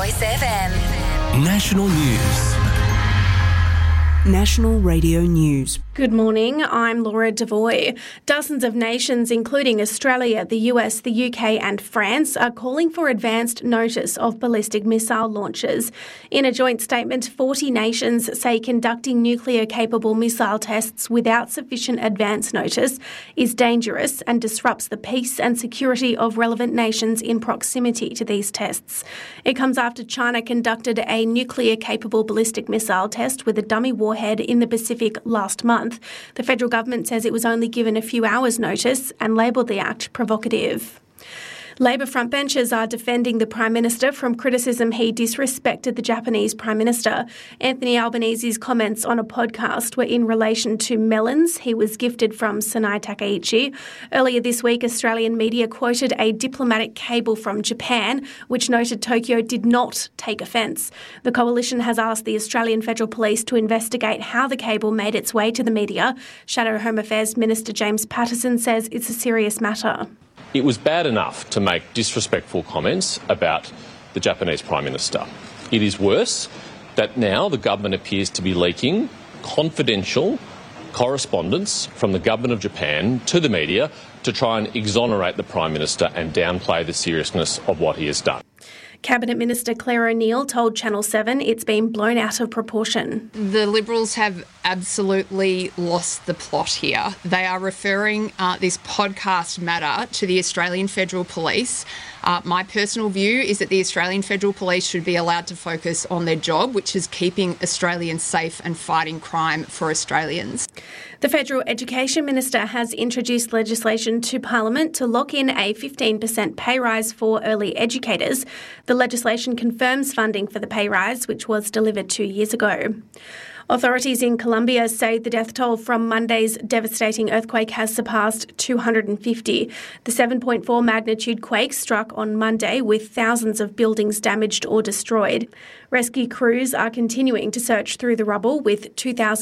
Voice FM. National News. National Radio News. Good morning, I'm Laura Devoy. Dozens of nations, including Australia, the US, the UK and France, are calling for advanced notice of ballistic missile launches. In a joint statement, 40 nations say conducting nuclear-capable missile tests without sufficient advance notice is dangerous and disrupts the peace and security of relevant nations in proximity to these tests. It comes after China conducted a nuclear-capable ballistic missile test with a dummy warhead in the Pacific last month. The federal government says it was only given a few hours' notice and labelled the act provocative. Labor frontbenchers are defending the Prime Minister from criticism he disrespected the Japanese Prime Minister. Anthony Albanese's comments on a podcast were in relation to melons he was gifted from Sonai Takaichi. Earlier this week, Australian media quoted a diplomatic cable from Japan, which noted Tokyo did not take offence. The coalition has asked the Australian Federal Police to investigate how the cable made its way to the media. Shadow Home Affairs Minister James Patterson says it's a serious matter. It was bad enough to make disrespectful comments about the Japanese Prime Minister. It is worse that now the government appears to be leaking confidential correspondence from the government of Japan to the media to try and exonerate the Prime Minister and downplay the seriousness of what he has done. Cabinet Minister Claire O'Neill told Channel 7 it's been blown out of proportion. The Liberals have absolutely lost the plot here. They are referring this podcast matter to the Australian Federal Police. My personal view is that the Australian Federal Police should be allowed to focus on their job, which is keeping Australians safe and fighting crime for Australians. The Federal Education Minister has introduced legislation to Parliament to lock in a 15% pay rise for early educators. The legislation confirms funding for the pay rise, which was delivered 2 years ago. Authorities in Colombia say the death toll from Monday's devastating earthquake has surpassed 250. The 7.4 magnitude quake struck on Monday with thousands of buildings damaged or destroyed. Rescue crews are continuing to search through the rubble with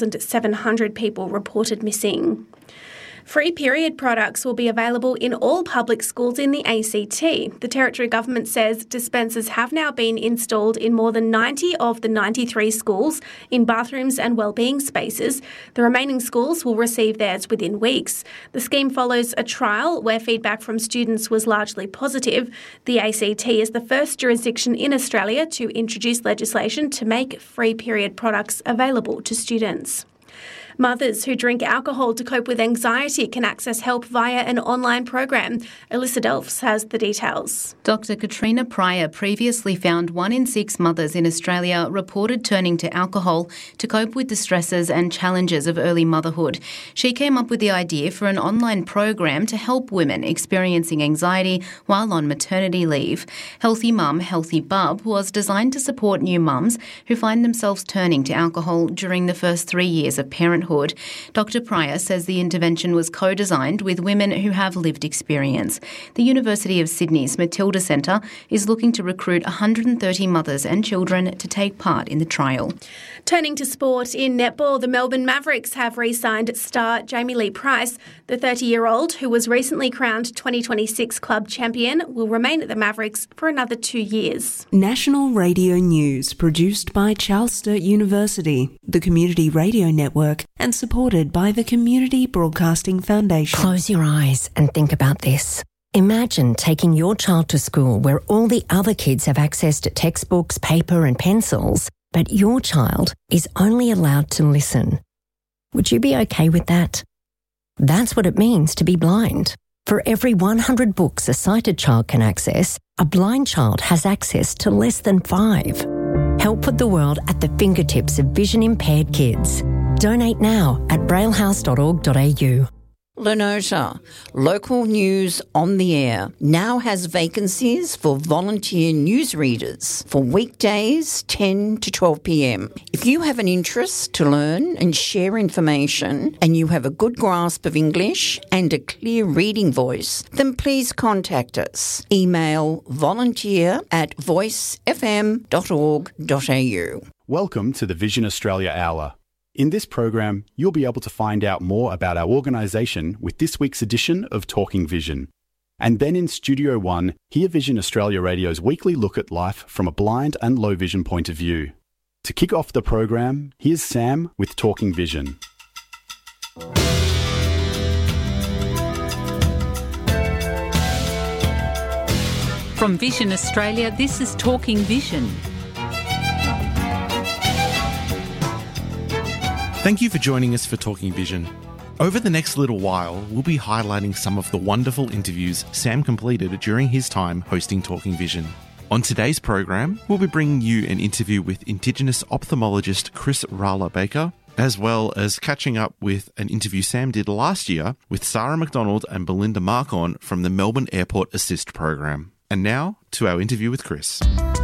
2,700 people reported missing. Free period products will be available in all public schools in the ACT. The Territory Government says dispensers have now been installed in more than 90 of the 93 schools in bathrooms and wellbeing spaces. The remaining schools will receive theirs within weeks. The scheme follows a trial where feedback from students was largely positive. The ACT is the first jurisdiction in Australia to introduce legislation to make free period products available to students. Mothers who drink alcohol to cope with anxiety can access help via an online program. Alyssa Delphs has the details. Dr. Katrina Pryor previously found 1 in 6 mothers in Australia reported turning to alcohol to cope with the stresses and challenges of early motherhood. She came up with the idea for an online program to help women experiencing anxiety while on maternity leave. Healthy Mum, Healthy Bub was designed to support new mums who find themselves turning to alcohol during the first 3 years of parenthood. Dr. Pryor says the intervention was co-designed with women who have lived experience. The University of Sydney's Matilda Centre is looking to recruit 130 mothers and children to take part in the trial. Turning to sport, in netball, the Melbourne Mavericks have re-signed star Jamie Lee Price. The 30-year-old, who was recently crowned 2026 club champion, will remain at the Mavericks for another 2 years. National Radio News, produced by Charles Sturt University, the Community Radio Network, and supported by the Community Broadcasting Foundation. Close your eyes and think about this. Imagine taking your child to school where all the other kids have access to textbooks, paper and pencils, but your child is only allowed to listen. Would you be okay with that? That's what it means to be blind. For every 100 books a sighted child can access, a blind child has access to less than 5. Help put the world at the fingertips of vision-impaired kids. Donate now at braillehouse.org.au. Lenosha, local news on the air, now has vacancies for volunteer newsreaders for weekdays 10 to 12 p.m. If you have an interest to learn and share information and you have a good grasp of English and a clear reading voice, then please contact us. Email volunteer@voicefm.org.au. Welcome to the Vision Australia Hour. In this program, you'll be able to find out more about our organisation with this week's edition of Talking Vision. And then in Studio One, hear Vision Australia Radio's weekly look at life from a blind and low vision point of view. To kick off the program, here's Sam with Talking Vision. From Vision Australia, this is Talking Vision. Thank you for joining us for Talking Vision. Over the next little while, we'll be highlighting some of the wonderful interviews Sam completed during his time hosting Talking Vision. On today's program, we'll be bringing you an interview with Indigenous ophthalmologist Chris Rala-Baker, as well as catching up with an interview Sam did last year with Sarah McDonald and Belinda Marcon from the Melbourne Airport Assist program. And now to our interview with Chris.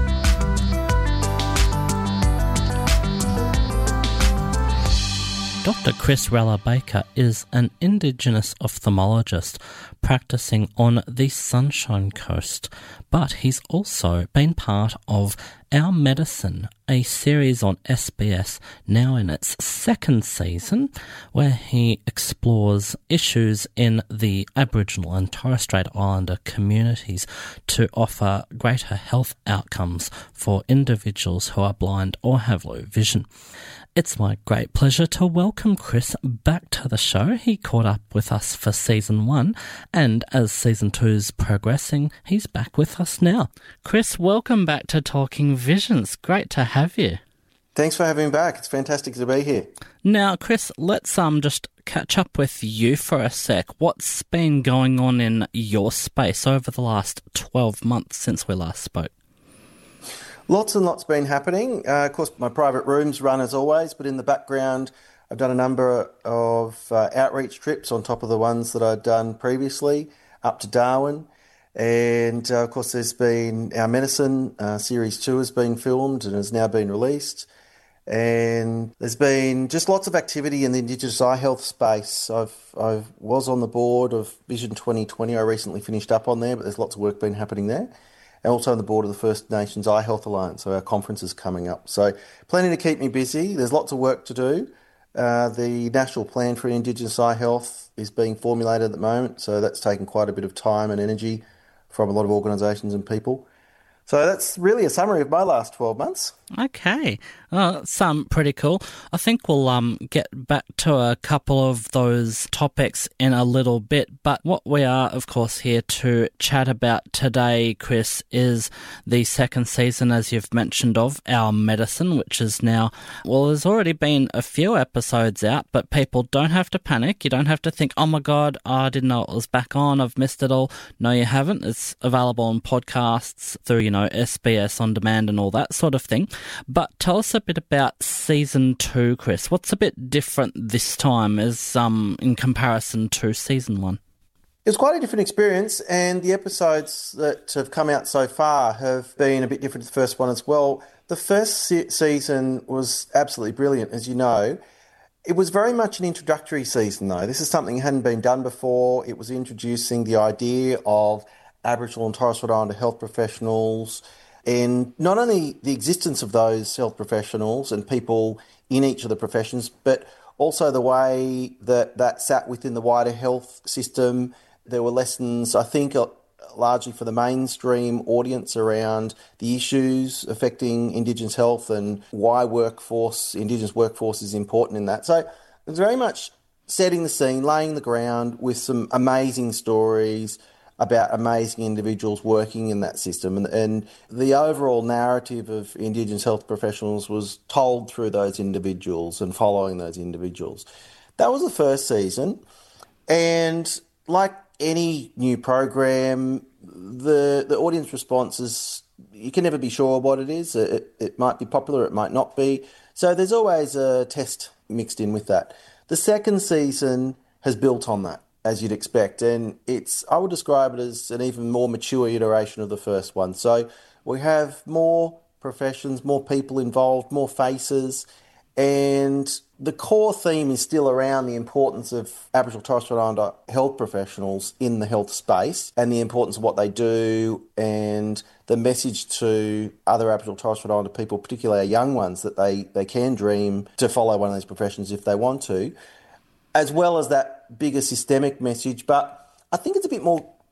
Dr. Chris Rala-Baker is an Indigenous ophthalmologist practicing on the Sunshine Coast, but he's also been part of Our Medicine, a series on SBS, now in its second season, where he explores issues in the Aboriginal and Torres Strait Islander communities to offer greater health outcomes for individuals who are blind or have low vision. It's my great pleasure to welcome Chris back to the show. He caught up with us for Season 1, and as Season 2's progressing, he's back with us now. Chris, welcome back to Talking Visions. Great to have you. Thanks for having me back. It's fantastic to be here. Now, Chris, let's just catch up with you for a sec. What's been going on in your space over the last 12 months since we last spoke? Lots and lots been happening. Of course, my private room's run as always, but in the background, I've done a number of outreach trips on top of the ones that I'd done previously, up to Darwin. And, of course, there's been Our Medicine, Series 2 has been filmed and has now been released. And there's been just lots of activity in the Indigenous eye health space. I was on the board of Vision 2020. I recently finished up on there, but there's lots of work been happening there. And also on the board of the First Nations Eye Health Alliance, so our conference is coming up. So plenty to keep me busy. There's lots of work to do. The National Plan for Indigenous Eye Health is being formulated at the moment, so that's taken quite a bit of time and energy from a lot of organisations and people. So that's really a summary of my last 12 months. Okay. It's pretty cool. I think we'll get back to a couple of those topics in a little bit, but what we are, of course, here to chat about today, Chris, is the second season, as you've mentioned, of Our Medicine, which is now, there's already been a few episodes out, but people don't have to panic. You don't have to think, oh my God, I didn't know it was back on, I've missed it all. No, you haven't. It's available on podcasts through, SBS On Demand and all that sort of thing. But tell us a bit about Season 2, Chris. What's a bit different this time as in comparison to Season 1? It was quite a different experience, and the episodes that have come out so far have been a bit different to the first one as well. The first season was absolutely brilliant, as you know. It was very much an introductory season, though. This is something that hadn't been done before. It was introducing the idea of Aboriginal and Torres Strait Islander health professionals, and not only the existence of those health professionals and people in each of the professions, but also the way that sat within the wider health system. There were lessons, I think, largely for the mainstream audience around the issues affecting Indigenous health and why Indigenous workforce is important in that. So it was very much setting the scene, laying the ground with some amazing stories about amazing individuals working in that system. And the overall narrative of Indigenous health professionals was told through those individuals and following those individuals. That was the first season. And like any new program, the audience response is, you can never be sure what it is. It might be popular, it might not be. So there's always a test mixed in with that. The second season has built on that, as you'd expect, and I would describe it as an even more mature iteration of the first one. So we have more professions, more people involved, more faces, and the core theme is still around the importance of Aboriginal Torres Strait Islander health professionals in the health space and the importance of what they do, and the message to other Aboriginal Torres Strait Islander people, particularly our young ones, that they can dream to follow one of these professions if they want to, as well as that bigger systemic message. But I think it's a bit more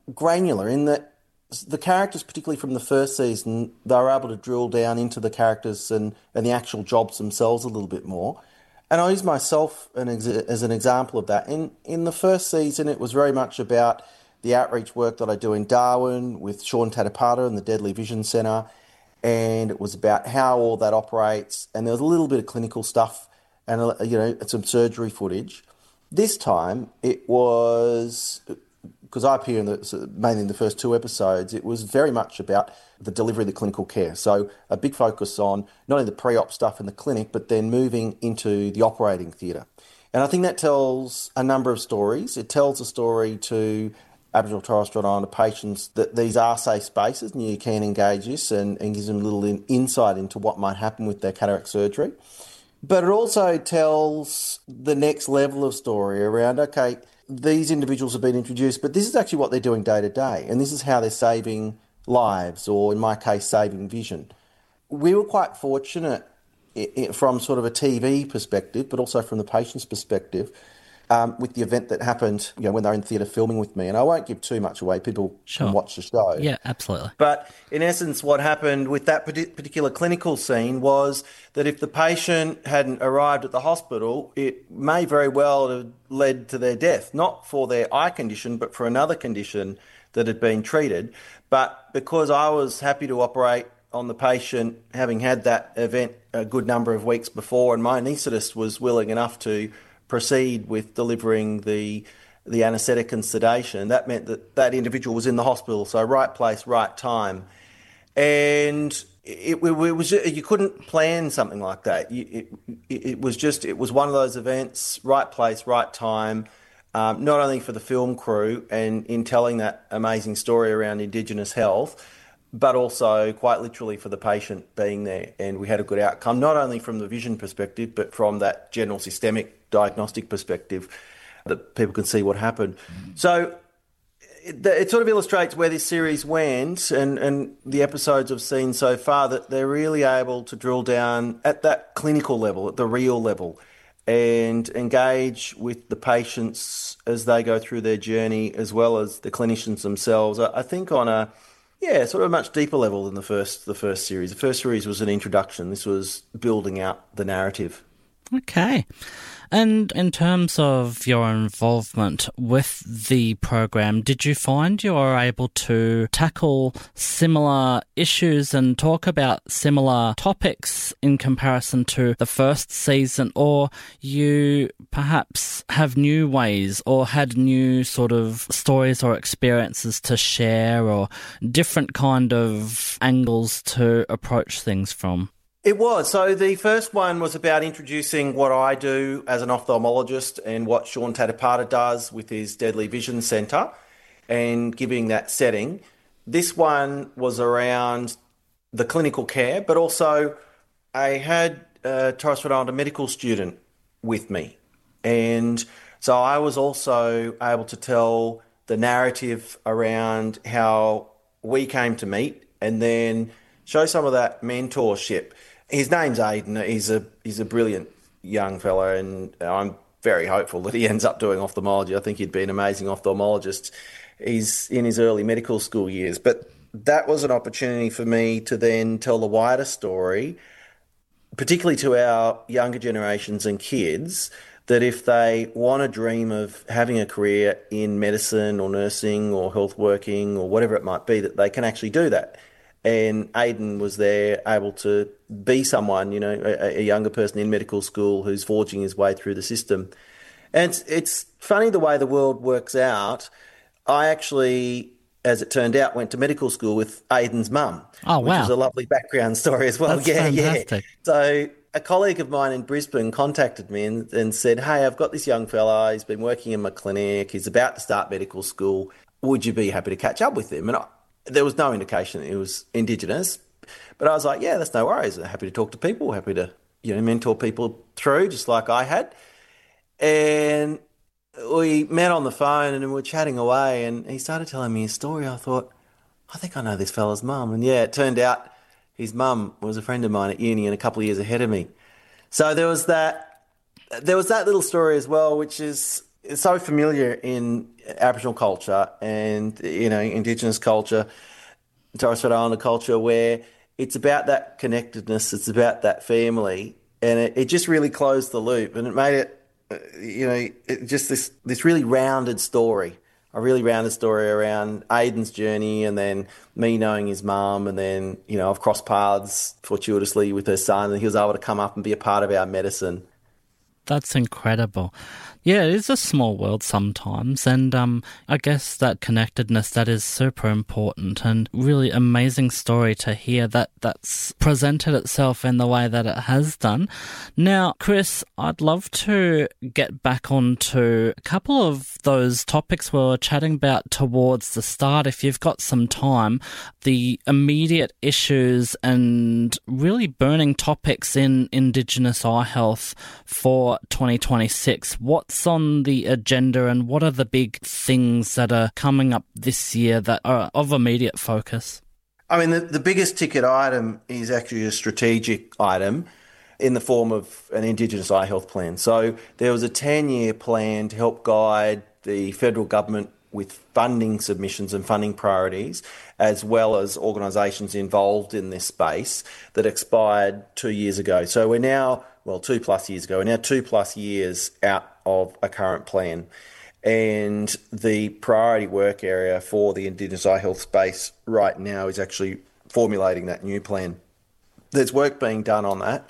granular in that the characters, particularly from the first season, they were able to drill down into the characters and the actual jobs themselves a little bit more. And I use myself as an example of that. In the first season, it was very much about the outreach work that I do in Darwin with Sean Tatapata and the Deadly Vision Centre, and it was about how all that operates, and there was a little bit of clinical stuff and some surgery footage. This time, it was, because I appear mainly in the first 2 episodes, it was very much about the delivery of the clinical care. So a big focus on not only the pre-op stuff in the clinic, but then moving into the operating theatre. And I think that tells a number of stories. It tells a story to Aboriginal and Torres Strait Islander patients that these are safe spaces and you can engage this, and gives them a little insight into what might happen with their cataract surgery. But it also tells the next level of story around, okay, these individuals have been introduced, but this is actually what they're doing day to day, and this is how they're saving lives, or in my case, saving vision. We were quite fortunate from sort of a TV perspective, but also from the patient's perspective, with the event that happened, when they were in theatre filming with me. And I won't give too much away. People can watch the show. Yeah, absolutely. But in essence, what happened with that particular clinical scene was that if the patient hadn't arrived at the hospital, it may very well have led to their death, not for their eye condition, but for another condition that had been treated. But because I was happy to operate on the patient, having had that event a good number of weeks before, and my anaesthetist was willing enough to proceed with delivering the anaesthetic and sedation, that meant that individual was in the hospital, so right place, right time. And it was you couldn't plan something like that. It was one of those events, right place, right time, not only for the film crew and in telling that amazing story around Indigenous health, but also quite literally for the patient being there. And we had a good outcome, not only from the vision perspective, but from that general systemic diagnostic perspective, that people can see what happened. So it sort of illustrates where this series went, and the episodes I've seen so far, that they're really able to drill down at that clinical level, at the real level, and engage with the patients as they go through their journey, as well as the clinicians themselves. I think on a sort of a much deeper level than the first series. The first series was an introduction. This was building out the narrative. Okay. And in terms of your involvement with the program, did you find you were able to tackle similar issues and talk about similar topics in comparison to the first season, or you perhaps have new ways or had new sort of stories or experiences to share, or different kind of angles to approach things from? It was. So the first one was about introducing what I do as an ophthalmologist and what Sean Tatapata does with his Deadly Vision Centre, and giving that setting. This one was around the clinical care, but also I had a Torres Strait Islander medical student with me. And so I was also able to tell the narrative around how we came to meet, and then show some of that mentorship. His name's Aidan. He's a brilliant young fella, and I'm very hopeful that he ends up doing ophthalmology. I think he'd be an amazing ophthalmologist. He's in his early medical school years. But that was an opportunity for me to then tell the wider story, particularly to our younger generations and kids, that if they want to dream of having a career in medicine or nursing or health working or whatever it might be, that they can actually do that. And Aidan was there, able to be someone, a younger person in medical school who's forging his way through the system. And it's funny the way the world works out. I actually, as it turned out, went to medical school with Aidan's mum. Oh, wow. Which is a lovely background story as well. That's fantastic. So a colleague of mine in Brisbane contacted me and said, hey, I've got this young fella. He's been working in my clinic. He's about to start medical school. Would you be happy to catch up with him? And there was no indication that he was Indigenous, but I was like, yeah, that's no worries. I'm happy to talk to people, happy to, mentor people through, just like I had. And we met on the phone and we were chatting away, and he started telling me his story. I thought, I think I know this fella's mum. And yeah, it turned out his mum was a friend of mine at uni and a couple of years ahead of me. So there was that little story as well, which is, so familiar in Aboriginal culture and, Indigenous culture, Torres Strait Islander culture, where it's about that connectedness, it's about that family, and it just really closed the loop, and it made it, just this really rounded story. A really rounded story around Aidan's journey, and then me knowing his mum, and then, I've crossed paths fortuitously with her son, and he was able to come up and be a part of our medicine. That's incredible. Yeah, it is a small world sometimes, and I guess that connectedness, that is super important, and really amazing story to hear that's presented itself in the way that it has done. Now, Chris, I'd love to get back onto a couple of those topics we were chatting about towards the start, if you've got some time, the immediate issues and really burning topics in Indigenous eye health for 2026. What's on the agenda, and what are the big things that are coming up this year that are of immediate focus? I mean, the biggest ticket item is actually a strategic item in the form of an Indigenous eye health plan. So there was a 10-year plan to help guide the federal government with funding submissions and funding priorities, as well as organisations involved in this space, that expired 2 years ago. So we're now, 2+ years ago, we're now 2+ years out of a current plan. And the priority work area for the Indigenous eye health space right now is actually formulating that new plan. There's work being done on that,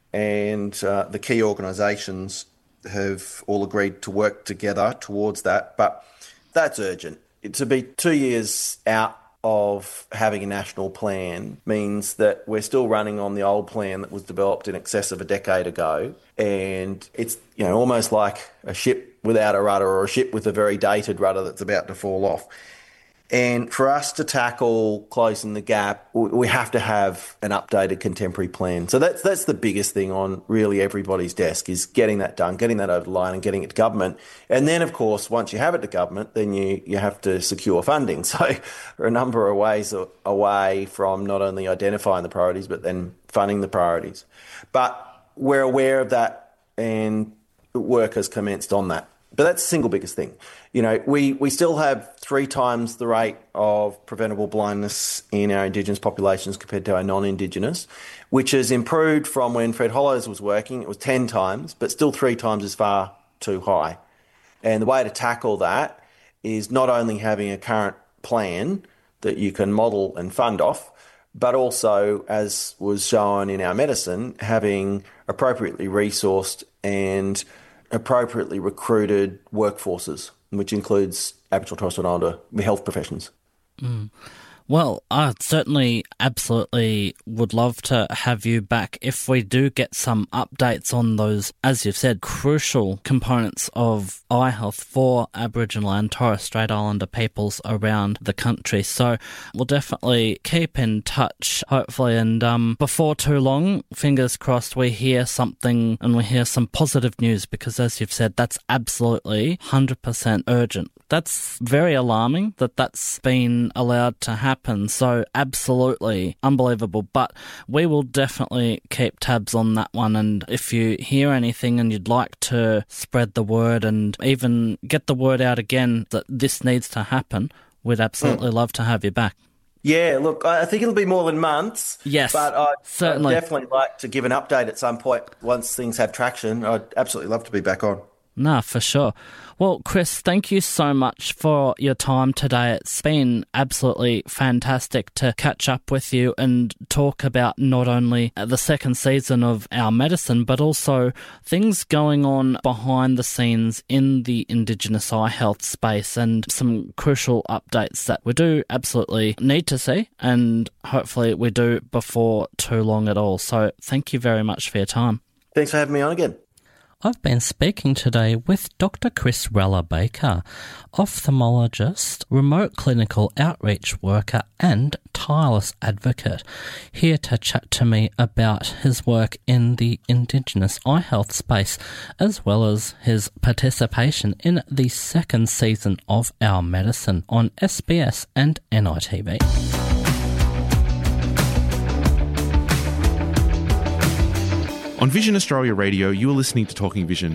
and the key organisations have all agreed to work together towards that, but that's urgent. To be 2 years out of having a national plan means that we're still running on the old plan that was developed in excess of a decade ago, and it's almost like a ship without a rudder, or a ship with a very dated rudder that's about to fall off. And for us to tackle closing the gap, we have to have an updated contemporary plan. So that's the biggest thing on really everybody's desk, is getting that done, getting that over the line and getting it to government. And then, of course, once you have it to government, then you have to secure funding. So we're a number of ways away from not only identifying the priorities, but then funding the priorities. But we're aware of that, and work has commenced on that. But that's the single biggest thing. We still have 3 times the rate of preventable blindness in our Indigenous populations compared to our non-Indigenous, which has improved from when Fred Hollows was working. It was 10 times, but still 3 times is far too high. And the way to tackle that is not only having a current plan that you can model and fund off, but also, as was shown in our medicine, having appropriately resourced and appropriately recruited workforces, which includes Aboriginal Torres Strait Islander health professions. Well, I certainly absolutely would love to have you back if we do get some updates on those, as you've said, crucial components of eye health for Aboriginal and Torres Strait Islander peoples around the country. So we'll definitely keep in touch, hopefully, and before too long, fingers crossed, we hear something and we hear some positive news, because as you've said, that's absolutely 100% urgent. That's very alarming that that's been allowed to happen. So absolutely unbelievable. But we will definitely keep tabs on that one. And if you hear anything and you'd like to spread the word and even get the word out again that this needs to happen, we'd absolutely love to have you back. Yeah, look, I think it'll be more than months. Yes, but I'd certainly. Definitely like to give an update at some point once things have traction. I'd absolutely love to be back on. Nah, for sure. Well, Chris, thank you so much for your time today. It's been absolutely fantastic to catch up with you and talk about not only the second season of Our Medicine, but also things going on behind the scenes in the Indigenous eye health space, and some crucial updates that we do absolutely need to see, and hopefully we do before too long at all. So thank you very much for your time. Thanks for having me on again. I've been speaking today with Dr. Chris Rella-Baker, ophthalmologist, remote clinical outreach worker and tireless advocate, here to chat to me about his work in the Indigenous eye health space, as well as his participation in the second season of Our Medicine on SBS and NITV. On Vision Australia Radio, you are listening to Talking Vision.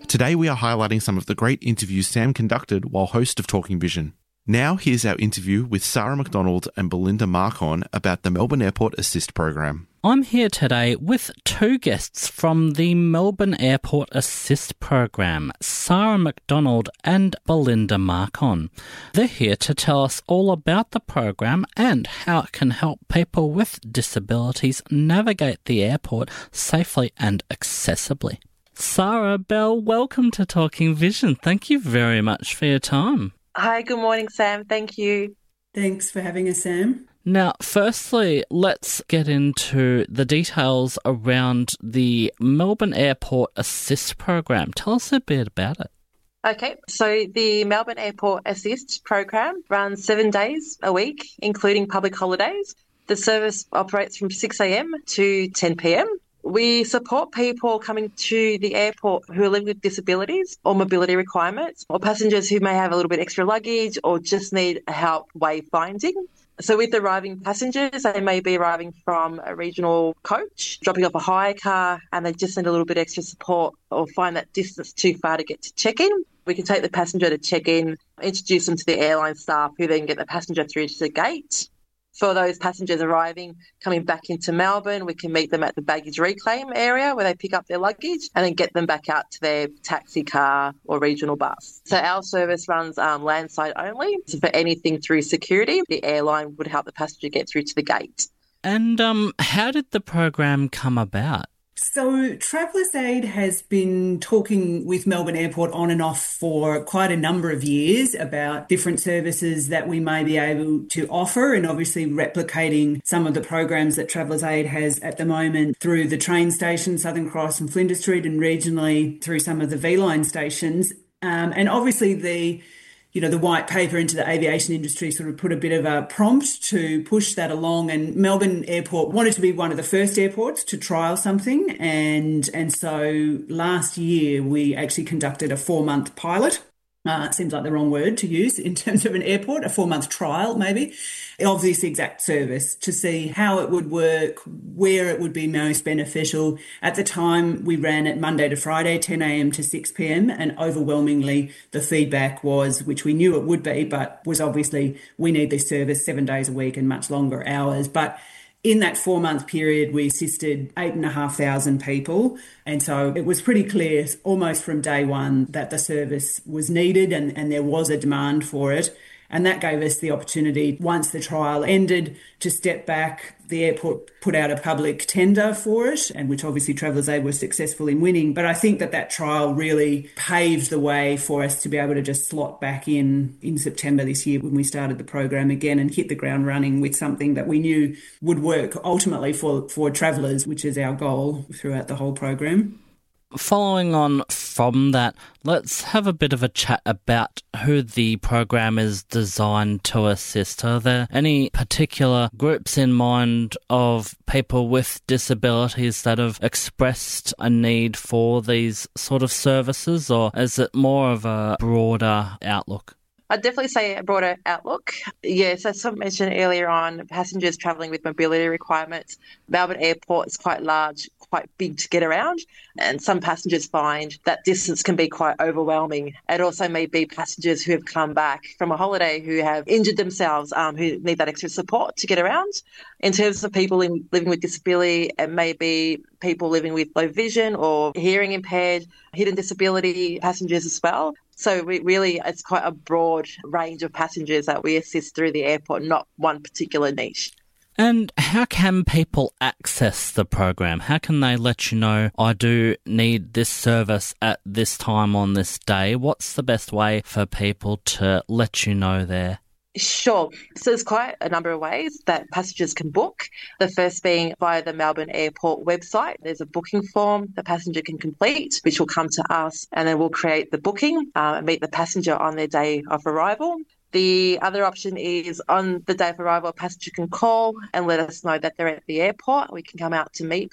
Today we are highlighting some of the great interviews Sam conducted while host of Talking Vision. Now here's our interview with Sarah McDonald and Belinda Marcon about the Melbourne Airport Assist program. I'm here today with two guests from the Melbourne Airport Assist program, Sarah McDonald and Belinda Marcon. They're here to tell us all about the program and how it can help people with disabilities navigate the airport safely and accessibly. Sarah, Belle, welcome to Talking Vision. Thank you very much for your time. Hi, good morning, Sam. Thank you. Thanks for having us, Sam. Now, firstly, let's get into the details around the Melbourne Airport Assist program. Tell us a bit about it. Okay, so the Melbourne Airport Assist program runs 7 days a week, including public holidays. The service operates from 6 a.m. to 10 p.m. We support people coming to the airport who live with disabilities or mobility requirements, or passengers who may have a little bit extra luggage or just need help wayfinding. So with arriving passengers, they may be arriving from a regional coach, dropping off a hire car, and they just need a little bit extra support or find that distance too far to get to check-in. We can take the passenger to check-in, introduce them to the airline staff who then get the passenger through to the gate. For those passengers arriving, coming back into Melbourne, we can meet them at the baggage reclaim area where they pick up their luggage and then get them back out to their taxi car or regional bus. So our service runs landside only. So for anything through security, the airline would help the passenger get through to the gate. And how did the program come about? So Travellers Aid has been talking with Melbourne Airport on and off for quite a number of years about different services that we may be able to offer, and obviously replicating some of the programs that Travellers Aid has at the moment through the train station, Southern Cross and Flinders Street, and regionally through some of the V-Line stations. And obviously the white paper into the aviation industry sort of put a bit of a prompt to push that along, and Melbourne Airport wanted to be one of the first airports to trial something. And so last year we actually conducted a 4-month pilot. Seems like the wrong word to use in terms of an airport, a 4-month trial maybe, of this exact service to see how it would work, where it would be most beneficial. At the time, we ran it Monday to Friday, 10 a.m. to 6 p.m. and overwhelmingly the feedback was, which we knew it would be, but was obviously we need this service 7 days a week and much longer hours. But in that 4-month period, we assisted 8,500 people. And so it was pretty clear almost from day one that the service was needed and there was a demand for it. And that gave us the opportunity, once the trial ended, to step back. The airport put out a public tender for it, and which obviously Travellers Aid was successful in winning. But I think that trial really paved the way for us to be able to just slot back in September this year when we started the program again and hit the ground running with something that we knew would work ultimately for travellers, which is our goal throughout the whole program. Following on from that, let's have a bit of a chat about who the program is designed to assist. Are there any particular groups in mind of people with disabilities that have expressed a need for these sort of services, or is it more of a broader outlook? I'd definitely say a broader outlook. Yes, as I mentioned earlier on, passengers travelling with mobility requirements. Melbourne Airport is quite large, quite big to get around, and some passengers find that distance can be quite overwhelming. It also may be passengers who have come back from a holiday who have injured themselves, who need that extra support to get around. In terms of people living with disability, it may be people living with low vision or hearing impaired, hidden disability passengers as well. So it's quite a broad range of passengers that we assist through the airport, not one particular niche. And how can people access the program? How can they let you know, I do need this service at this time on this day? What's the best way for people to let you know there? Sure. So there's quite a number of ways that passengers can book. The first being via the Melbourne Airport website. There's a booking form the passenger can complete, which will come to us, and then we'll create the booking and meet the passenger on their day of arrival. The other option is on the day of arrival, a passenger can call and let us know that they're at the airport. We can come out to meet them.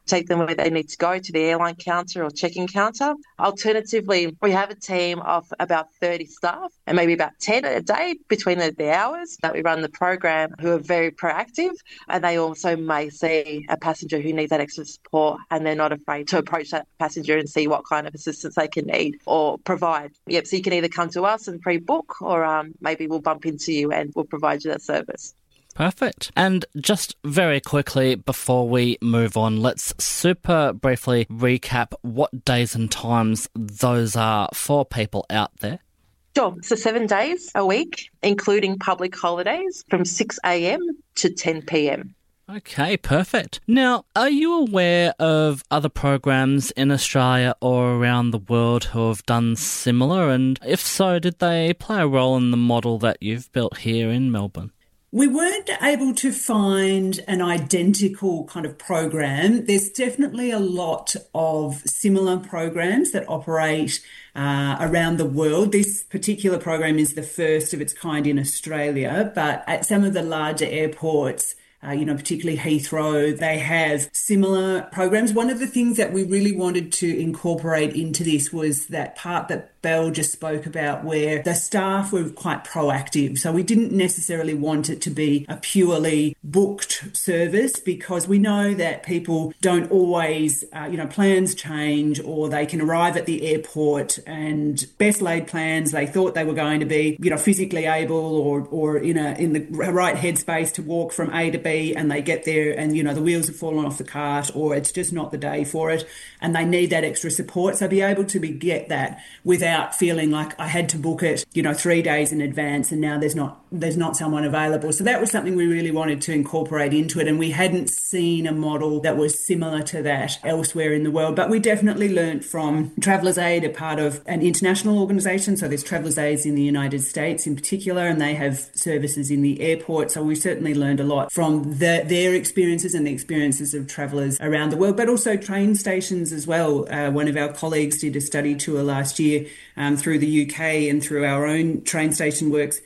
take them where they need to go, to the airline counter or check-in counter. Alternatively, we have a team of about 30 staff and maybe about 10 a day between the hours that we run the program who are very proactive, and they also may see a passenger who needs that extra support and they're not afraid to approach that passenger and see what kind of assistance they can need or provide. Yep, so you can either come to us and pre-book or maybe we'll bump into you and we'll provide you that service. Perfect. And just very quickly before we move on, let's super briefly recap what days and times those are for people out there. Sure. So 7 days a week, including public holidays, from 6 a.m. to 10 p.m. Okay, perfect. Now, are you aware of other programs in Australia or around the world who have done similar? And if so, did they play a role in the model that you've built here in Melbourne? We weren't able to find an identical kind of program. There's definitely a lot of similar programs that operate around the world. This particular program is the first of its kind in Australia, but at some of the larger airports, particularly Heathrow, they have similar programs. One of the things that we really wanted to incorporate into this was that part that Belle just spoke about where the staff were quite proactive. So we didn't necessarily want it to be a purely booked service because we know that people don't always, plans change or they can arrive at the airport and best laid plans, they thought they were going to be, physically able or in the right headspace to walk from A to B, and they get there and, the wheels have fallen off the cart or it's just not the day for it and they need that extra support. So be able to get that without feeling like I had to book it, 3 days in advance and now there's not someone available. So that was something we really wanted to incorporate into it, and we hadn't seen a model that was similar to that elsewhere in the world. But we definitely learnt from Travellers Aid, a part of an international organisation. So there's Travellers Aid in the United States in particular, and they have services in the airport. So we certainly learned a lot from their experiences and the experiences of travellers around the world, but also train stations as well. One of our colleagues did a study tour last year through the UK and through our own train station works.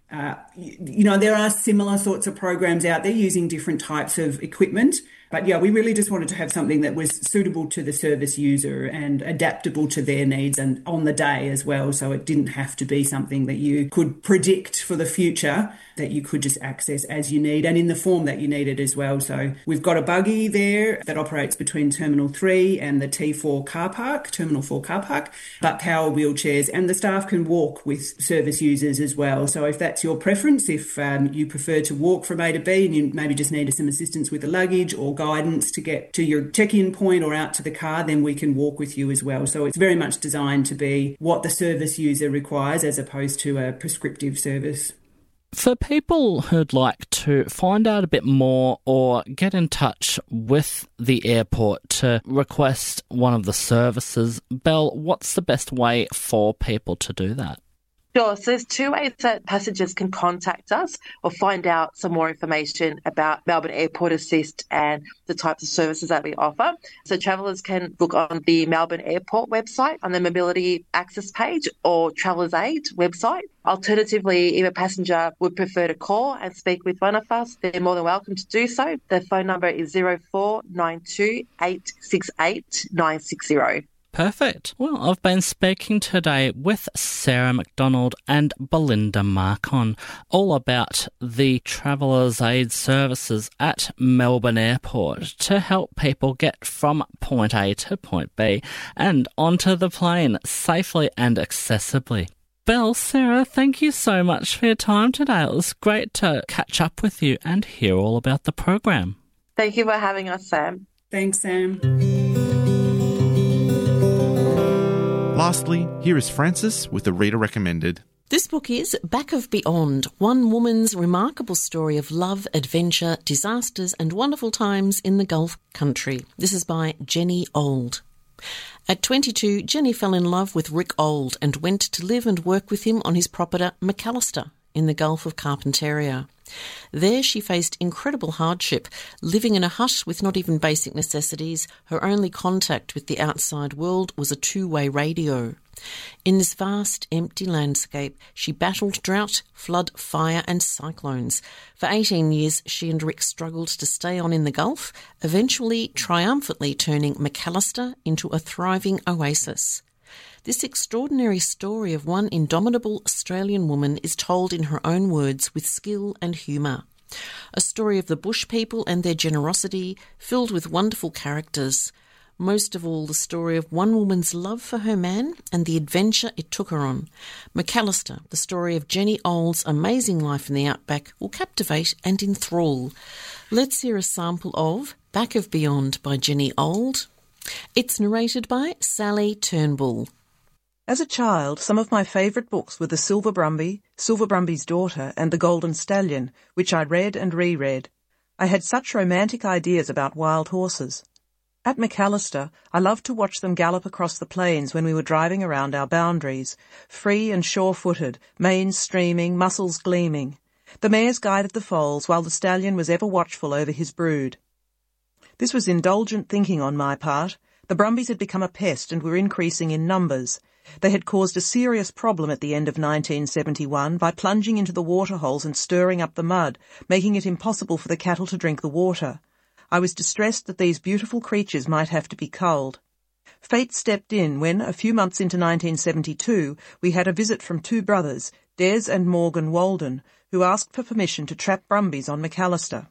There are similar sorts of programs out there using different types of equipment. But yeah, we really just wanted to have something that was suitable to the service user and adaptable to their needs and on the day as well. So it didn't have to be something that you could predict for the future, that you could just access as you need and in the form that you needed as well. So we've got a buggy there that operates between Terminal 3 and the T4 car park, Terminal 4 car park, but power wheelchairs, and the staff can walk with service users as well. So if that's your preference, if you prefer to walk from A to B and you maybe just need some assistance with the luggage or guidance to get to your check-in point or out to the car, then we can walk with you as well. So it's very much designed to be what the service user requires as opposed to a prescriptive service. For people who'd like to find out a bit more or get in touch with the airport to request one of the services, Belle, what's the best way for people to do that? Sure. So there's two ways that passengers can contact us or find out some more information about Melbourne Airport Assist and the types of services that we offer. So travellers can book on the Melbourne Airport website on the Mobility Access page or Travellers Aid website. Alternatively, if a passenger would prefer to call and speak with one of us, they're more than welcome to do so. The phone number is 0492 868 960. Perfect. Well, I've been speaking today with Sarah McDonald and Belinda Marcon all about the Travellers Aid services at Melbourne Airport to help people get from point A to point B and onto the plane safely and accessibly. Belle, Sarah, thank you so much for your time today. It was great to catch up with you and hear all about the program. Thank you for having us, Sam. Thanks, Sam. Lastly, here is Frances with the Reader Recommended. This book is Back of Beyond, one woman's remarkable story of love, adventure, disasters and wonderful times in the Gulf country. This is by Jenny Old. At 22, Jenny fell in love with Rick Old and went to live and work with him on his property McAllister in the Gulf of Carpentaria. There she faced incredible hardship, living in a hut with not even basic necessities. Her only contact with the outside world was a two-way radio. In this vast, empty landscape, she battled drought, flood, fire and cyclones. For 18 years, she and Rick struggled to stay on in the Gulf, eventually triumphantly turning Macalister into a thriving oasis. This extraordinary story of one indomitable Australian woman is told in her own words with skill and humour. A story of the bush people and their generosity, filled with wonderful characters. Most of all, the story of one woman's love for her man and the adventure it took her on. Macalister, the story of Jenny Ould's amazing life in the outback, will captivate and enthrall. Let's hear a sample of Back of Beyond by Jenny Ould. It's narrated by Sally Turnbull. As a child, some of my favourite books were The Silver Brumby, Silver Brumby's Daughter, and The Golden Stallion, which I read and reread. I had such romantic ideas about wild horses. At Macalister, I loved to watch them gallop across the plains when we were driving around our boundaries, free and sure-footed, manes streaming, muscles gleaming. The mares guided the foals while the stallion was ever watchful over his brood. This was indulgent thinking on my part. The Brumbies had become a pest and were increasing in numbers. They had caused a serious problem at the end of 1971 by plunging into the waterholes and stirring up the mud, making it impossible for the cattle to drink the water. I was distressed that these beautiful creatures might have to be culled. Fate stepped in when, a few months into 1972, we had a visit from two brothers, Des and Morgan Walden, who asked for permission to trap Brumbies on Macalister.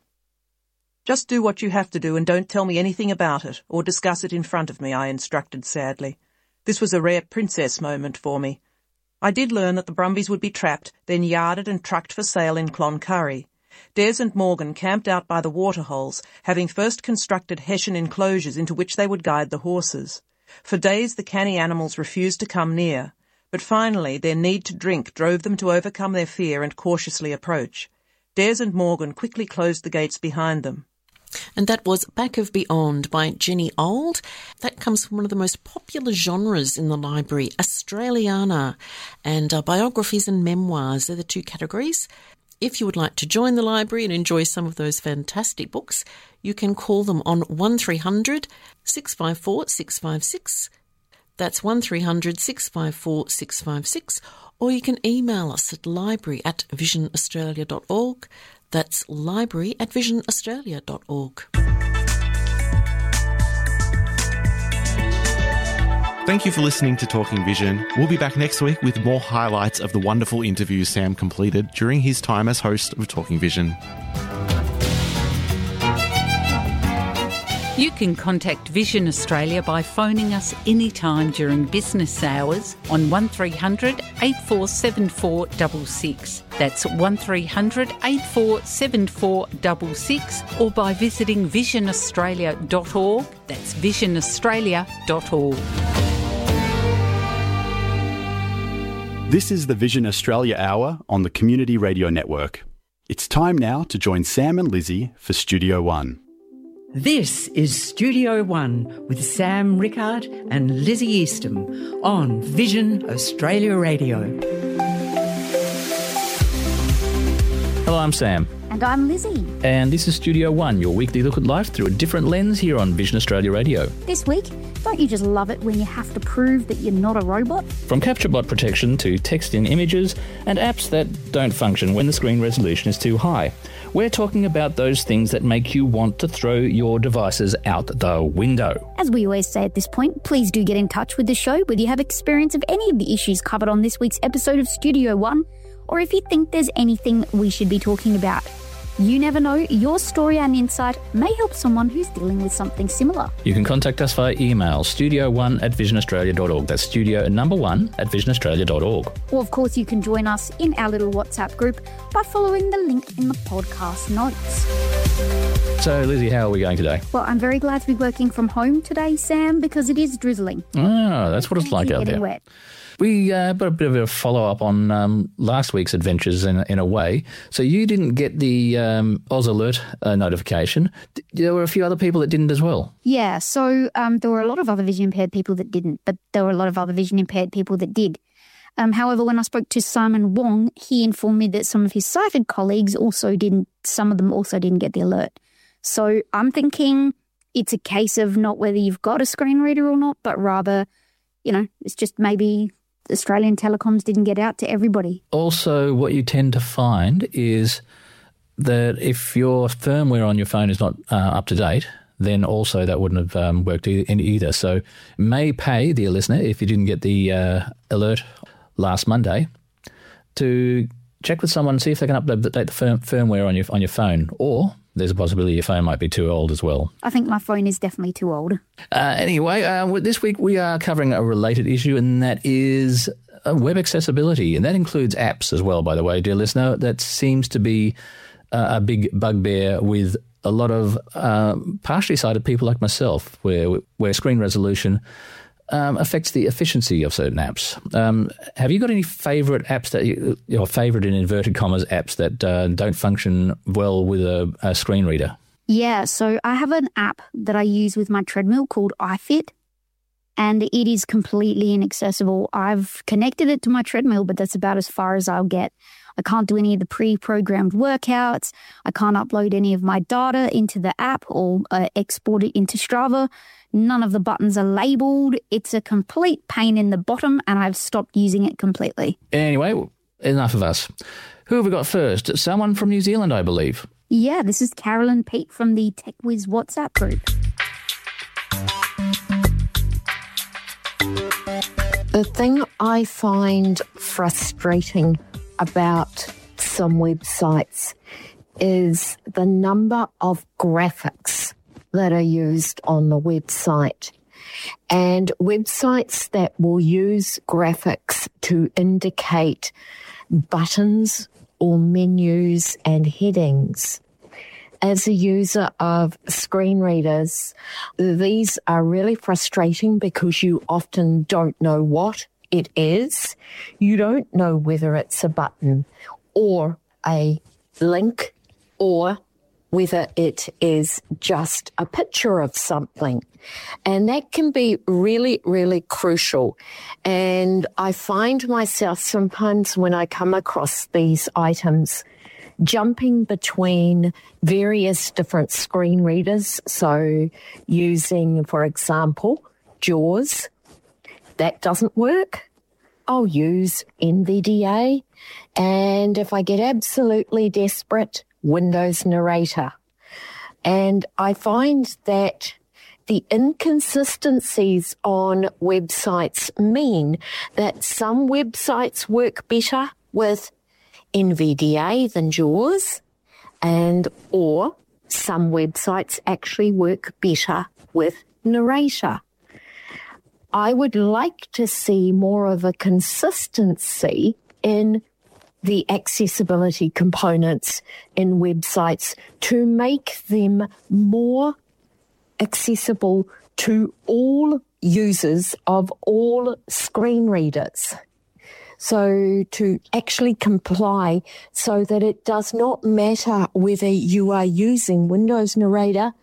"Just do what you have to do and don't tell me anything about it, or discuss it in front of me," I instructed sadly. This was a rare princess moment for me. I did learn that the Brumbies would be trapped, then yarded and trucked for sale in Cloncurry. Des and Morgan camped out by the waterholes, having first constructed hessian enclosures into which they would guide the horses. For days the canny animals refused to come near, but finally their need to drink drove them to overcome their fear and cautiously approach. Des and Morgan quickly closed the gates behind them. And that was Back of Beyond by Jenny Ould. That comes from one of the most popular genres in the library, Australiana, and biographies and memoirs. They're the two categories. If you would like to join the library and enjoy some of those fantastic books, you can call them on 1300 654 656. That's 1300 654 656. Or you can email us at library@visionaustralia.org. That's library@visionaustralia.org. Thank you for listening to Talking Vision. We'll be back next week with more highlights of the wonderful interviews Sam completed during his time as host of Talking Vision. You can contact Vision Australia by phoning us anytime during business hours on 1300 847466. That's 1300 847466, or by visiting visionaustralia.org. That's visionaustralia.org. This is the Vision Australia Hour on the Community Radio Network. It's time now to join Sam and Lizzie for Studio One. This is Studio One with Sam Rickard and Lizzie Eastham on Vision Australia Radio. Hello, I'm Sam. And I'm Lizzie. And this is Studio One, your weekly look at life through a different lens here on Vision Australia Radio. This week, don't you just love it when you have to prove that you're not a robot? From capture bot protection to text-in images and apps that don't function when the screen resolution is too high. We're talking about those things that make you want to throw your devices out the window. As we always say at this point, please do get in touch with the show whether you have experience of any of the issues covered on this week's episode of Studio One, or if you think there's anything we should be talking about. You never know, your story and insight may help someone who's dealing with something similar. You can contact us via email, studio1@visionaustralia.org. That's studio1@visionaustralia.org. Or of course you can join us in our little WhatsApp group by following the link in the podcast notes. So Lizzie, how are we going today? Well, I'm very glad to be working from home today, Sam, because it is drizzling. Oh, that's what it's like out there. Wet. We put a bit of a follow-up on last week's adventures in a way. So you didn't get the Oz Alert notification. There were a few other people that didn't as well. Yeah, so there were a lot of other vision-impaired people that didn't, but there were a lot of other vision-impaired people that did. However, when I spoke to Simon Wong, he informed me that some of his sighted colleagues some of them also didn't get the alert. So I'm thinking it's a case of not whether you've got a screen reader or not, but rather, it's just maybe Australian Telecoms didn't get out to everybody. Also, what you tend to find is that if your firmware on your phone is not up to date, then also that wouldn't have worked either. So it may pay, dear listener, if you didn't get the alert last Monday, to check with someone and see if they can update the firmware on your phone, or there's a possibility your phone might be too old as well. I think my phone is definitely too old. Anyway, this week we are covering a related issue, and that is web accessibility, and that includes apps as well, by the way, dear listener. That seems to be a big bugbear with a lot of partially sighted people like myself, where screen resolution affects the efficiency of certain apps. Have you got any favourite apps your favourite in inverted commas apps that don't function well with a screen reader? Yeah, so I have an app that I use with my treadmill called iFit, and it is completely inaccessible. I've connected it to my treadmill, but that's about as far as I'll get. I can't do any of the pre-programmed workouts. I can't upload any of my data into the app or export it into Strava. None of the buttons are labelled. It's a complete pain in the bottom, and I've stopped using it completely. Anyway, enough of us. Who have we got first? Someone from New Zealand, I believe. Yeah, this is Carolyn Pete from the TechWiz WhatsApp group. The thing I find frustrating about some websites is the number of graphics that are used on the website. And websites that will use graphics to indicate buttons or menus and headings. As a user of screen readers, these are really frustrating because you often don't know what it is. You don't know whether it's a button or a link or whether it is just a picture of something. And that can be really, really crucial. And I find myself sometimes when I come across these items jumping between various different screen readers. So using, for example, JAWS. That doesn't work. I'll use NVDA. And if I get absolutely desperate, Windows Narrator. And I find that the inconsistencies on websites mean that some websites work better with NVDA than JAWS, or some websites actually work better with Narrator. I would like to see more of a consistency in the accessibility components in websites to make them more accessible to all users of all screen readers. So to actually comply so that it does not matter whether you are using Windows Narrator,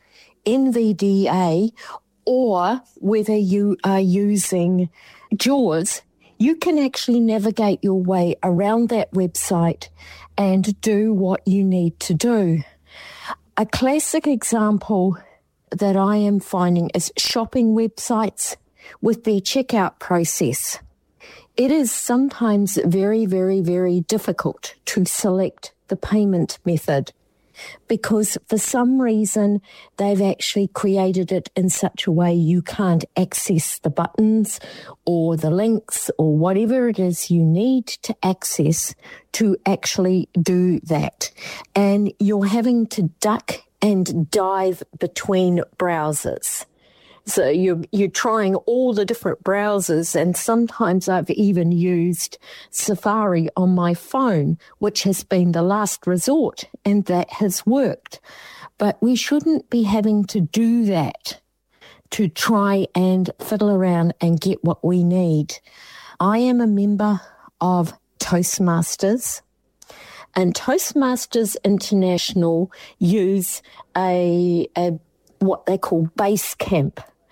NVDA, or whether you are using JAWS, you can actually navigate your way around that website and do what you need to do. A classic example that I am finding is shopping websites with their checkout process. It is sometimes very, very, very difficult to select the payment method because for some reason they've actually created it in such a way you can't access the buttons or the links or whatever it is you need to access to actually do that. And you're having to duck and dive between browsers. So you're trying all the different browsers, and sometimes I've even used Safari on my phone, which has been the last resort, and that has worked. But we shouldn't be having to do that to try and fiddle around and get what we need. I am a member of Toastmasters, and Toastmasters International use a what they call Basecamp.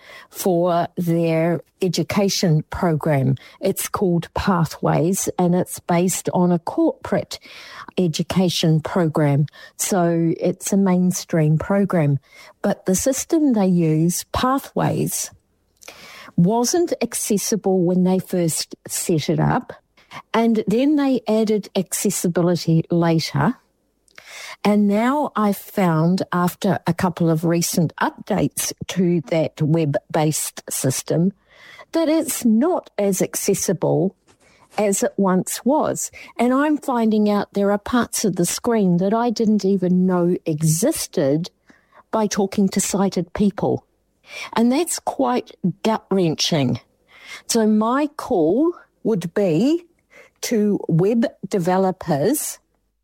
for their education program. It's called Pathways, and it's based on a corporate education program. So it's a mainstream program. But the system they use, Pathways, wasn't accessible when they first set it up, and then they added accessibility later. And now I've found, after a couple of recent updates to that web-based system, that it's not as accessible as it once was. And I'm finding out there are parts of the screen that I didn't even know existed by talking to sighted people. And that's quite gut-wrenching. So my call would be to web developers,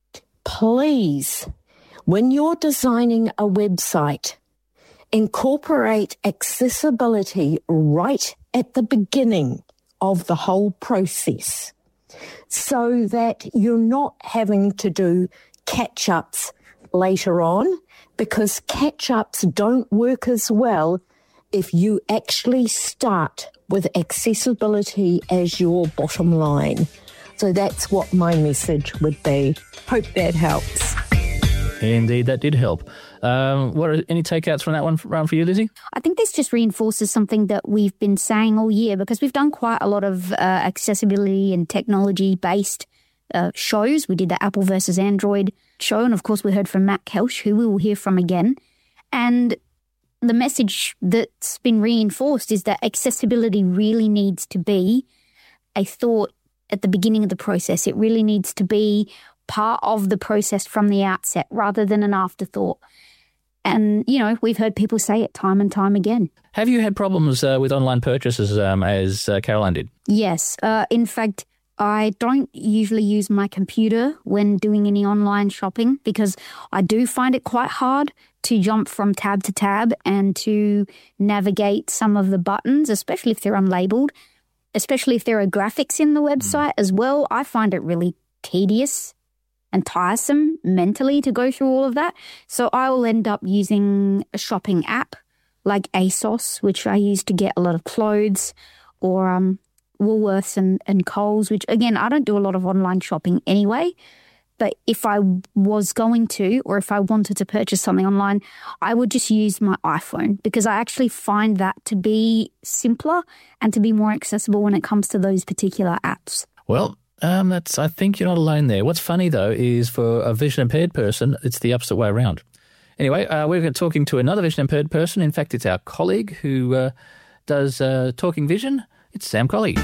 please, when you're designing a website, incorporate accessibility right at the beginning of the whole process so that you're not having to do catch-ups later on, because catch-ups don't work as well if you actually start with accessibility as your bottom line. So that's what my message would be. Hope that helps. Indeed, that did help. What are any takeouts from that one round for you, Lizzie? I think this just reinforces something that we've been saying all year, because we've done quite a lot of accessibility and technology-based shows. We did the Apple versus Android show, and of course we heard from Matt Kelsch, who we will hear from again. And the message that's been reinforced is that accessibility really needs to be a thought at the beginning of the process. It really needs to be part of the process from the outset rather than an afterthought. And, you know, we've heard people say it time and time again. Have you had problems with online purchases as Caroline did? Yes. In fact, I don't usually use my computer when doing any online shopping because I do find it quite hard to jump from tab to tab and to navigate some of the buttons, especially if they're unlabeled, especially if there are graphics in the website as well. I find it really tedious and tiresome mentally to go through all of that. So I will end up using a shopping app like ASOS, which I use to get a lot of clothes, or Woolworths and Coles, which, again, I don't do a lot of online shopping anyway. But if I was going to, or if I wanted to purchase something online, I would just use my iPhone because I actually find that to be simpler and to be more accessible when it comes to those particular apps. Well, I think you're not alone there. What's funny, though, is for a vision-impaired person, it's the opposite way around. Anyway, we're talking to another vision-impaired person. In fact, it's our colleague who does Talking Vision. It's Sam Colley.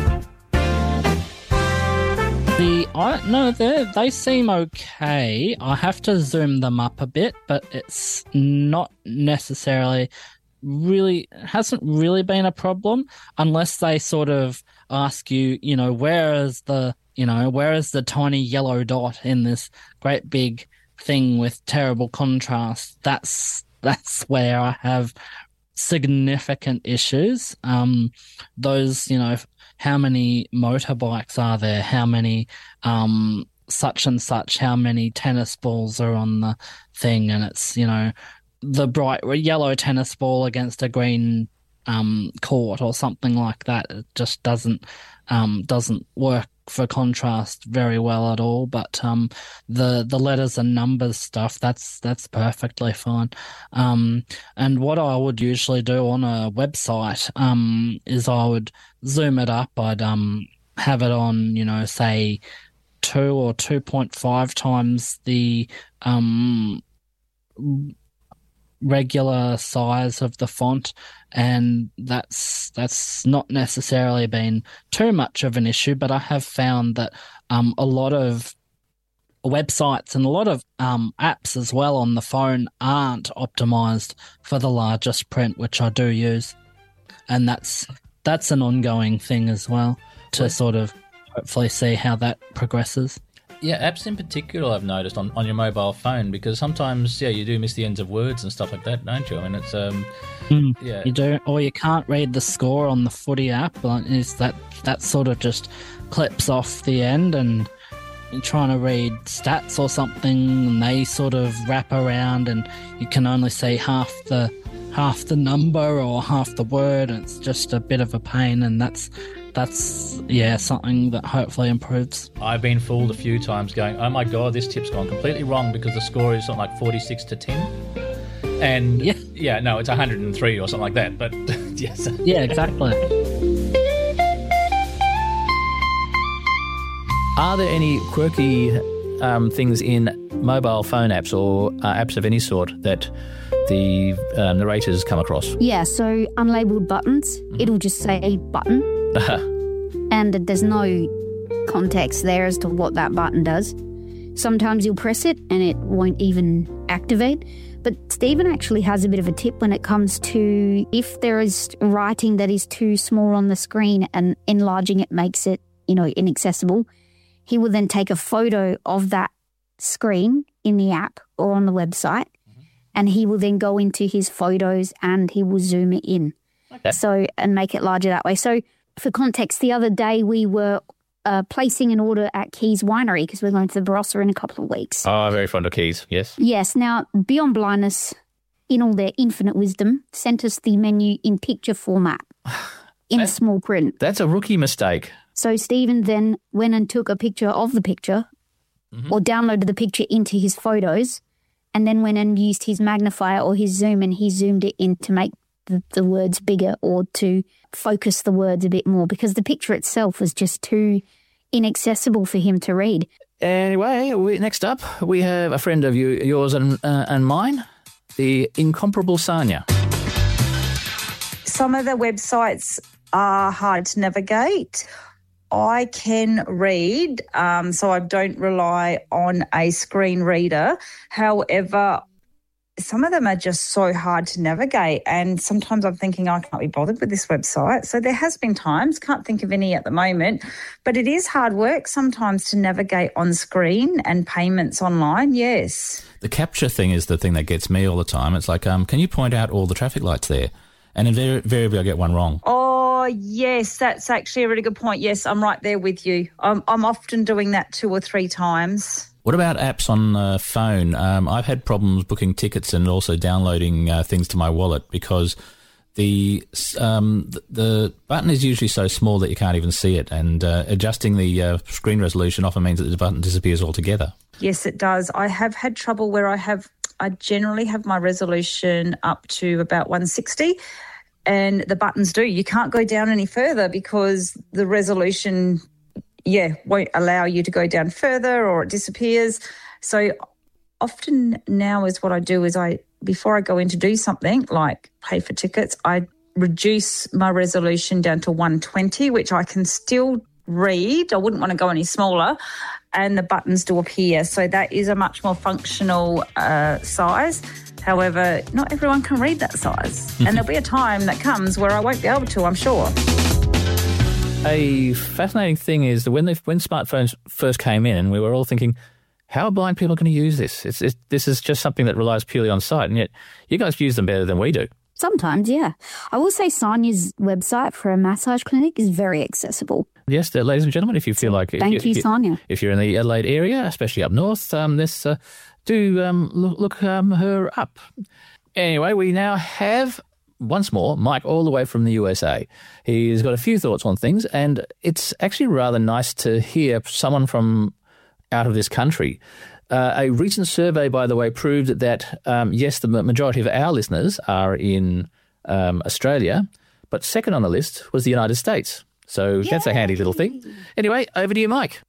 They seem okay. I have to zoom them up a bit, but it's not necessarily hasn't really been a problem unless they sort of ask you, where is the tiny yellow dot in this great big thing with terrible contrast? That's where I have significant issues. Those, how many motorbikes are there? How many such and such? How many tennis balls are on the thing? And it's, the bright yellow tennis ball against a green court or something like that. It just doesn't work for contrast very well at all. But the letters and numbers stuff, that's perfectly fine. And what I would usually do on a website is I would zoom it up. I'd have it on, say 2 or 2.5 times the regular size of the font, and that's not necessarily been too much of an issue, but I have found that a lot of websites and a lot of apps as well on the phone aren't optimized for the largest print, which I do use, and that's an ongoing thing as well to sort of hopefully see how that progresses. Yeah, apps in particular I've noticed on your mobile phone, because sometimes, you do miss the ends of words and stuff like that, don't you? I mean, it's, yeah. You do, or you can't read the score on the footy app. Is that sort of just clips off the end, and you're trying to read stats or something, and they sort of wrap around, and you can only see half the half the number or half the word. It's just a bit of a pain, and that's something that hopefully improves. I've been fooled a few times going, oh my God, this tip's gone completely wrong because the score is something like 46-10. And no, it's 103 or something like that. But yes. Yeah, exactly. Are there any quirky things in mobile phone apps or apps of any sort that the narrators come across? Yeah, so unlabeled buttons, it'll just say a button. And there's no context there as to what that button does. Sometimes you'll press it and it won't even activate. But Stephen actually has a bit of a tip when it comes to if there is writing that is too small on the screen and enlarging it makes it, inaccessible. He will then take a photo of that screen in the app or on the website, and he will then go into his photos and he will zoom it in. Okay. And make it larger that way. So for context, the other day we were placing an order at Keys Winery because we're going to the Barossa in a couple of weeks. Oh, very fond of Keys, yes. Yes. Now, Beyond Blindness, in all their infinite wisdom, sent us the menu in picture format in small print. That's a rookie mistake. So Stephen then went and took a picture of the picture or downloaded the picture into his photos and then went and used his magnifier or his zoom and he zoomed it in to make the words bigger or to focus the words a bit more because the picture itself was just too inaccessible for him to read. Anyway, next up we have a friend of yours and mine, the incomparable Sanya. Some of the websites are hard to navigate. I can read, so I don't rely on a screen reader. However, some of them are just so hard to navigate, and sometimes I'm thinking I can't be bothered with this website. So there has been times, can't think of any at the moment, but it is hard work sometimes to navigate on screen and payments online, yes. The capture thing is the thing that gets me all the time. It's like, can you point out all the traffic lights there? And invariably I get one wrong. Oh, yes, that's actually a really good point. Yes, I'm right there with you. I'm often doing that 2 or 3 times. What about apps on phone? I've had problems booking tickets and also downloading things to my wallet because the button is usually so small that you can't even see it, and adjusting the screen resolution often means that the button disappears altogether. Yes, it does. I have had trouble where I generally have my resolution up to about 160, and the buttons do. You can't go down any further because the resolution, won't allow you to go down further or it disappears. So often now is what I do is before I go in to do something like pay for tickets, I reduce my resolution down to 120, which I can still read. I wouldn't want to go any smaller, and the buttons do appear. So that is a much more functional size. However, not everyone can read that size. And there'll be a time that comes where I won't be able to, I'm sure. A fascinating thing is that when smartphones first came in, we were all thinking, how are blind people going to use this? This is just something that relies purely on sight, and yet you guys use them better than we do. Sometimes, yeah. I will say Sanya's website for a massage clinic is very accessible. Yes, ladies and gentlemen, if you feel like... Thank you, Sanya. If you're in the Adelaide area, especially up north, look her up. Anyway, we now have... once more, Mike, all the way from the USA. He's got a few thoughts on things, and it's actually rather nice to hear someone from out of this country. A recent survey, by the way, proved that, yes, the majority of our listeners are in Australia, but second on the list was the United States. So That's a handy little thing. Anyway, over to you, Mike.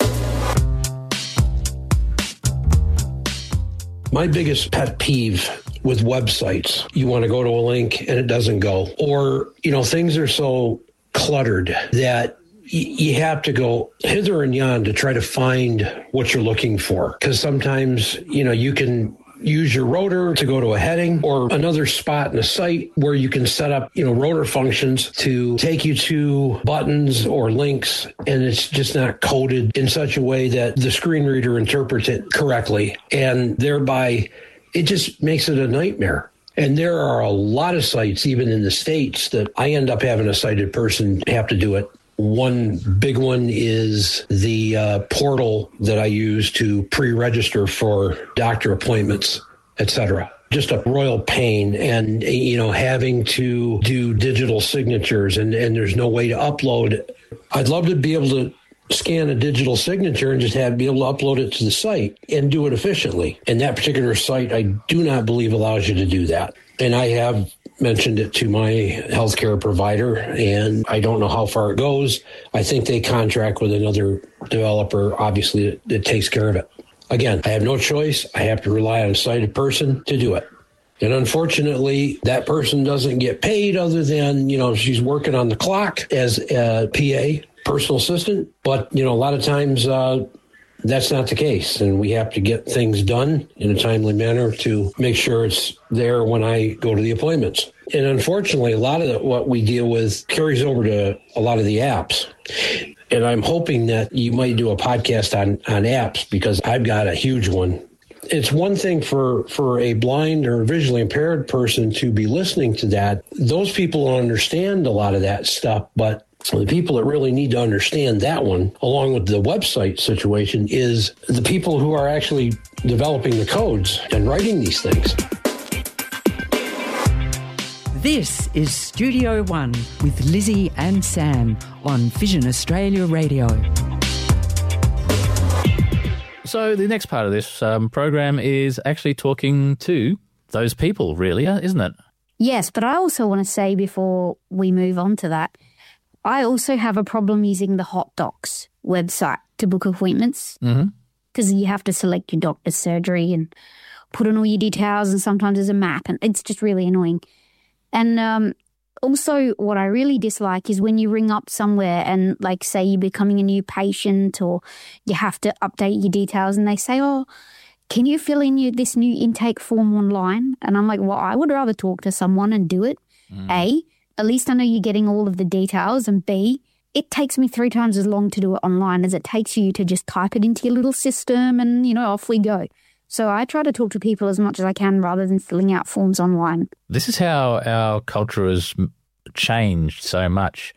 My biggest pet peeve with websites, you want to go to a link and it doesn't go. Or, things are so cluttered that you have to go hither and yon to try to find what you're looking for. Because sometimes, you can use your rotor to go to a heading or another spot in a site where you can set up, rotor functions to take you to buttons or links, and it's just not coded in such a way that the screen reader interprets it correctly, and thereby it just makes it a nightmare. And there are a lot of sites, even in the States, that I end up having a sighted person have to do it. One big one is the portal that I use to pre-register for doctor appointments, etc. just a royal pain, and, having to do digital signatures and there's no way to upload. I'd love to be able to scan a digital signature and just be able to upload it to the site and do it efficiently. And that particular site, I do not believe allows you to do that. And I have mentioned it to my healthcare provider, and I don't know how far it goes. I think they contract with another developer, obviously, that takes care of it. Again, I have no choice. I have to rely on a sighted person to do it. And unfortunately, that person doesn't get paid other than, she's working on the clock as a PA, personal assistant. But, a lot of times that's not the case. And we have to get things done in a timely manner to make sure it's there when I go to the appointments. And unfortunately, a lot of what we deal with carries over to a lot of the apps. And I'm hoping that you might do a podcast on apps, because I've got a huge one. It's one thing for a blind or visually impaired person to be listening to that. Those people don't understand a lot of that stuff, but the people that really need to understand that one, along with the website situation, is the people who are actually developing the codes and writing these things. This is Studio One with Lizzie and Sam on Vision Australia Radio. So the next part of this program is actually talking to those people, really, isn't it? Yes, but I also want to say before we move on to that, I also have a problem using the Hot Docs website to book appointments, because you have to select your doctor's surgery and put in all your details, and sometimes there's a map, and it's just really annoying. And also what I really dislike is when you ring up somewhere and, like, say you're becoming a new patient or you have to update your details, and they say, oh, can you fill in this new intake form online? And I'm like, well, I would rather talk to someone and do it. A, at least I know you're getting all of the details, and B, it takes me 3 times as long to do it online as it takes you to just type it into your little system and, off we go. So I try to talk to people as much as I can rather than filling out forms online. This is how our culture has changed so much.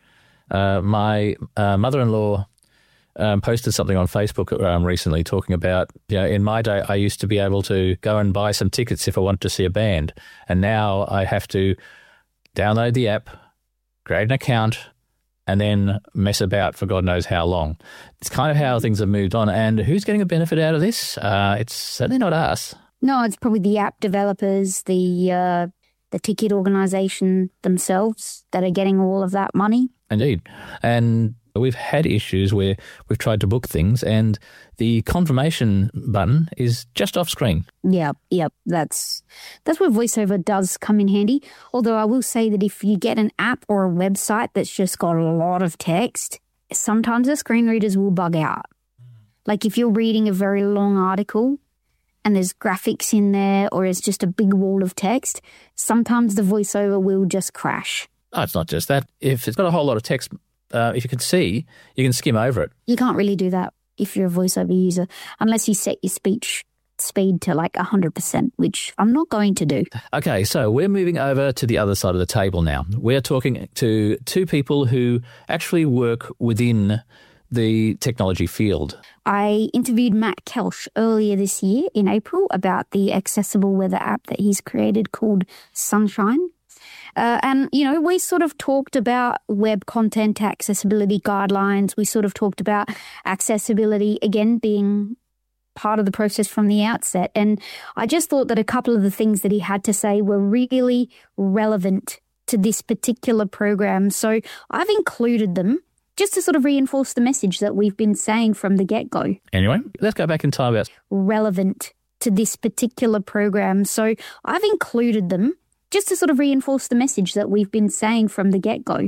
My mother-in-law posted something on Facebook recently talking about, in my day, I used to be able to go and buy some tickets if I wanted to see a band. And now I have to download the app, create an account, and then mess about for God knows how long. It's kind of how things have moved on. And who's getting a benefit out of this? It's certainly not us. No, it's probably the app developers, the ticket organisation themselves that are getting all of that money. Indeed. And we've had issues where we've tried to book things and the confirmation button is just off screen. Yep. That's where VoiceOver does come in handy. Although I will say that if you get an app or a website that's just got a lot of text, sometimes the screen readers will bug out. Like if you're reading a very long article and there's graphics in there or it's just a big wall of text, sometimes the VoiceOver will just crash. Oh, it's not just that. If it's got a whole lot of text, if you can see, you can skim over it. You can't really do that if you're a VoiceOver user unless you set your speech speed to like 100%, which I'm not going to do. Okay, so we're moving over to the other side of the table now. We're talking to 2 people who actually work within the technology field. I interviewed Matt Kelsch earlier this year in April about the accessible weather app that he's created called Sunshine. And, we sort of talked about web content accessibility guidelines. We sort of talked about accessibility, again, being part of the process from the outset. And I just thought that a couple of the things that he had to say were really relevant to this particular program. So I've included them just to sort of reinforce the message that we've been saying from the get-go. Anyway, let's go back in time about relevant to this particular program. So I've included them just to sort of reinforce the message that we've been saying from the get-go.